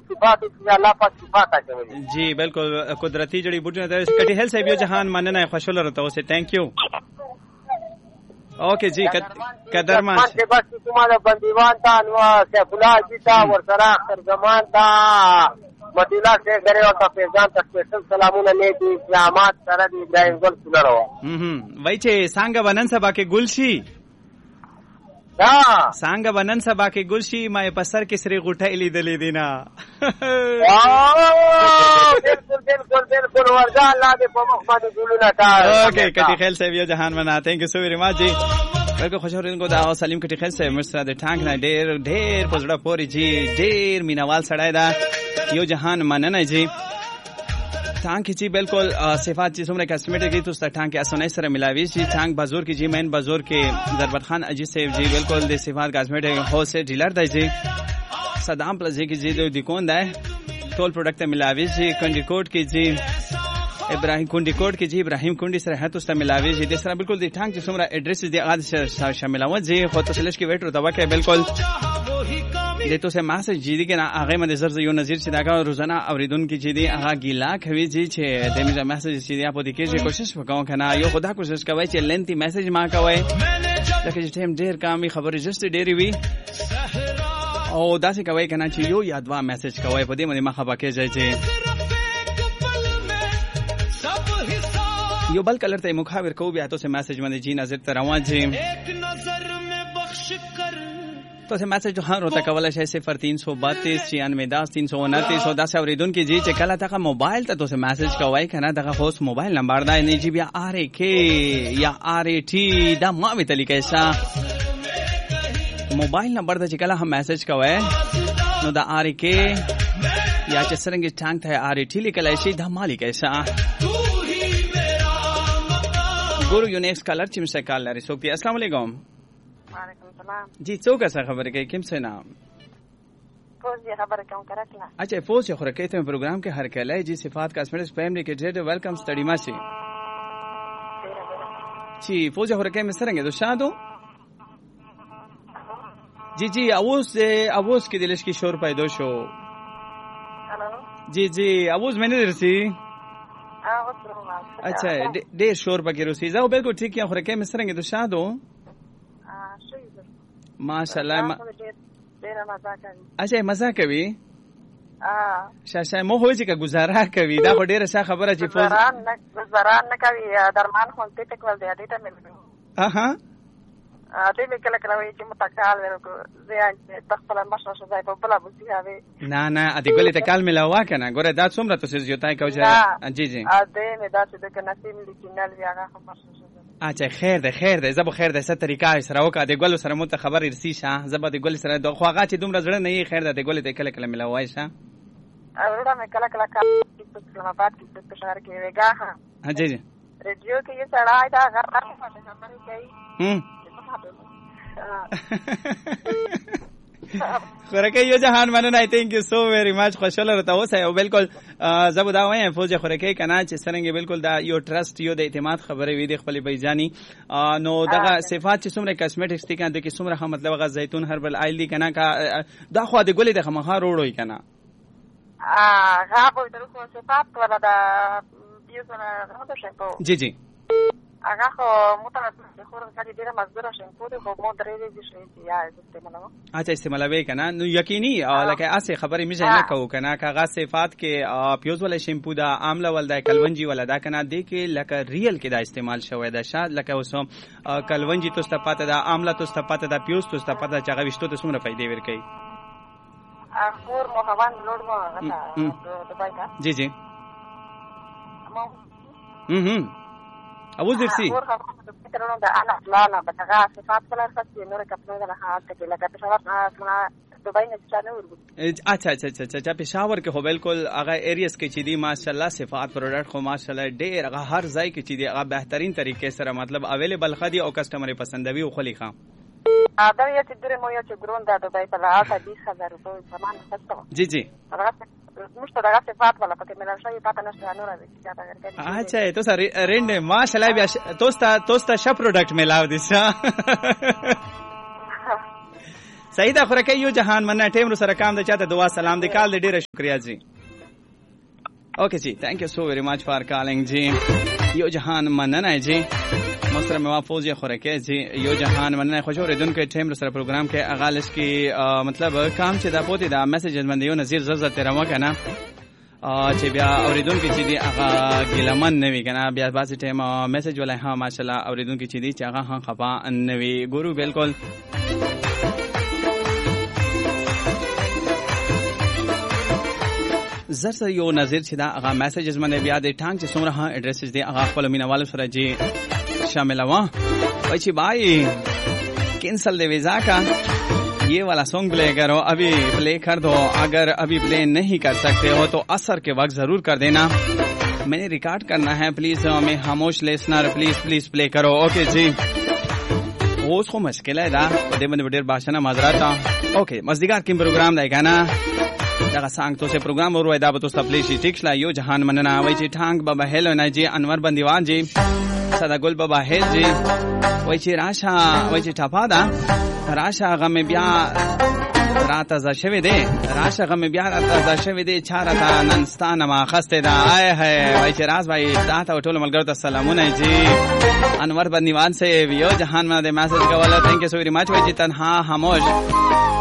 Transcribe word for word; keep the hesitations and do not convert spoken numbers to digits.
شفا دي الله پاک شفا تا کوي جی بالکل قدرتی جڑی بوټونه د کټی هل صاحب یو جهان مننه خوشاله رته اوسه ثانک یو اوکے جی قدرمان ته بس کومه بندیوان تا نو سیف الله جی تا ورسره اختر زمان تا مدینہ سے غره او تفیزان تک سپیشل سلامونه نه دي قیامت سره دی ابراهیم ګل سولرو هم وای چې څنګه ونن سبا کې ګلشي دا څنګه ونن سبا کې ګلشي ما په سر کې سری غټه لیدلې دینا بالکل بالکل بالکل ورځه الله دې په مخ باندې ګلونه تا اوکے کټی خیل صاحب یو جهان منا ثانک یو سو ویری مچ جی بالکل خوشحال کو دا سلیم کټی خیل صاحب مستر د ټانک نه ډېر ډېر پزړه پوری جی ډېر مینوال سړای دا یو جهان مننه جی ټانک جی بالکل صفات چې څومره کسٹمیټ کی تو ست ټانک اسونه سره ملاوي جی ټانک بازور کی جی مین بازور کې ضربت خان اجي صاحب جی بالکل د صفات کسٹمیټ هو سے ډیلر دی جی صدام پلس کی جی د کون دا ټول پروډکټ ملاوي جی کنډی کوټ کی جی ابراهیم کونډی کوټ کې جی ابراهیم کونډی سره هته ست ملاوي جی د سره بالکل د ټانک چې څومره ایڈریس دی اغاز شاملوي جی خو ته سلش کې ویټ رو دوا کې بالکل د تو سه ماسج جی دی کنه هغه مده زر یو نظیر چې دا روزانه اوریدون کې جی دی هغه ګیلا کوي جی چې د میزه ماسج چې دی په دې کې چې کوشش وکاو کنه یو خدا کوشش کوي چې لنتی میسج ما کوي لکه چې ټیم ډیر کامي خبرې جست ډیری وی او داسې کوي کنه چې یو یا دوا میسج کوي په دې باندې ما خبر کې ځای چې یو بل کلر ته مخاور کو بیا تو سے میسج باندې جی نظر ته روان جی تو سے میسج جو ہر ہوتا کولا ہے صفر تین سو باتیس چھیانوے دس تین سو انتیس سو دس اوریدون کی جی چې کله تا موبایل ته تو سے میسج کوي کنه دغه هوس موبایل نمبر دا نه جی بیا آر ای کې یا آر ای ټی دا ما وی تلی کیسا موبایل نمبر ته چې کله هم میسج کوي نو دا آر ای کې یا چې سرنګ ټانک ته آر ای ټی لیکل شي دا مالی کیسا ګورو یو نیکس کالر چې مشه کال لري سوکتی السلام علیکم وعلیکم السلام جی څوک څه خبره کوي کوم څه نام فوزی خبره کوم کراچنا اچھا فوزی خبره کوي ته پروګرام کې هر کله جی صفات کاسمیټکس فیملی کې ډېر ویلکم سټډی ماشي جی فوزی خبره کوي مسرنګ دو شادو جی جی اوس اوس کې دلش کې شور پیدا شو جی جی اوس مې نه درسي اچھا ډېر شور پکې روسي زه بالکل ٹھیک یم خو راکې مسرنګ د شادو ماشاءالله ډېر مزه کوي اچھا مزه کوي اه شاشه مو هوځي کا گزاره کوي دا ډېر ښه خبره چې فوز گزاران نه گزاران نه کوي درمان خو ته ټکول دی اډیټه مې اها ا دې مې کله کله وایي چې متکال ورکو زه تخپل مشه شوی په بلا بوسي هاوي نه نه ا دې ګولې ته کال ملاوا کنه ګوره دا څومره تاسو زیاتای کوجه جی جی ا دې مې دا چې د نصیب لیکینل بیا هغه مشه شوی اچھا خیر ده خیر ده زبو خیر ده ست طریقه سره وکړه د ګول سره مت خبر ارسی شه زبو د ګول سره د خواغه چې دومره زړه نه خیر ده د ګول ته کله کله ملاوای شه اورا مې کله کله کا په اسلام آباد کې په شهر کې ویګا ها جی جی ریډیو کې یې سړای دا غر خبرې کوي هم خورکه یو جهان مننه ثانک یو سو ویری مچ خوشاله راته اوسه او بالکل زبو دا وایم فوج خورکه کنه چې سرنګ بالکل دا یو ټرست یو د اعتماد خبره وي د خپل بیجانی نو دغه صفات چې څومره کاسمیټکس دي کنه د کې څومره مطلب غ زیتون هربل آیل دي کنه دا خو د ګولې د خمخار وروړي کنه ا غابو د خو صفات ولا دا بیوزنه غو شامپو جی جی هغه خو متناسب خو راځي ډیره مزدور شامپو د خو مو درې دي شي یا استعمالو اته استعمالوي کنه نو یقیني لکه اسه خبرې مې نه کو کنه کاغه صفات کې پیوز ولا شامپو دا عامله ول دا کلونجي ولا دا کنه د کې لکه ریل کې دا استعمال شوی دا شاد لکه اوسو کلونجي تو استپاته دا عامله تو استپاته دا پیوز تو استپاته چې هغه وشتو ته څومره فائدې ورکړي اخور مو هوان لوړ مو غته دبای کا جی جی هم هم اوس درسي ترونه د انا لانا بتغا صفات کله خاصه نور کپنه نه حالت کې لکه پېښور نه دبي نه چانه ورغو اچھا اچھا اچھا اچھا پېښور کې هو بالکل هغه ایریاس کې چې دی ماشاءالله صفات پروډکټ خو ماشاءالله ډېر هغه هر ځای کې چې دی هغه بهترین طریقې سره مطلب اویلیبل خدي او کسٹمر پسندوي او خلی خام دا یو چې درې مو یو چې ګرون دا دبي په لاته بیس هزار روپۍ سامان خسته جی جی مشته دغه صفات ولا پکې ملل شوی پاتہ نشته نور راځي دا ورګه اچھا تو سر رند ماشاءالله بیا توستا توستا ش پروډکټ ملاو دي صحیح ده خورکه یو جهان مننه ټیم رو سره کام د چاته دعا سلام دی کال دی ډیره شکریا جی اوکے جی تھینک یو سو ویری مچ فار کالنگ جی یو جهان مننه جی محترم موافوز یا خورکه جی یو جهان مننه خوش اوریدونکو ټیم رو سره پروګرام کې اغالش کی مطلب کام چې دا پوتې دا میسج باندې یو نظیر زر تیر مو کنه چې بیا اوریدونکو چې دی هغه ګلمن نوي کنه بیا باسي ټیم میسج ولای ها ماشاءالله اوریدونکو چې دی چې هغه هم خپا نوي ګورو بالکل زر سره یو نظر چې دا هغه میسجز باندې بیا د ټانک چې څومره ها ایڈریسز دی هغه خپل مینوال سره جی شامل وا وای چې بھائی کینسل دے ویزا کا یہ والا سانگ پلے کرو ابھی پلے کر دو اگر ابھی پلے نہیں کر سکتے ہو تو اثر کے وقت ضرور کر دینا میں نے ریکارڈ کرنا ہے پلیز میں خاموش لیسنر پلیز پلیز پلے کرو اوکے جی اوس خو مشکل ہے دا دې باندې ډېر باشنه معذرت اوکے مزدګار کوم پروګرام دی کنه دا څنګه تو سے پروګرام ورو دا به تو سپلی شي ټیک شلا یو جهان مننه وای چې ټانګ بابا هیلو نه جی انور بندیوان جی صدا ګل بابا هیل جی وای چې راشه وای چې ټاپا دا راشه غم بیا رات از شوی دی راشه غم بیا رات از شوی دی چاره تا ننستانه ما خسته دا آی هی وای چې راز وای دا ته ټول ملګرو ته سلامونه جی انور بندیوان سے یو جهان مننه میسج کوله تھینک یو سو ویری مچ وای چې تنها خاموش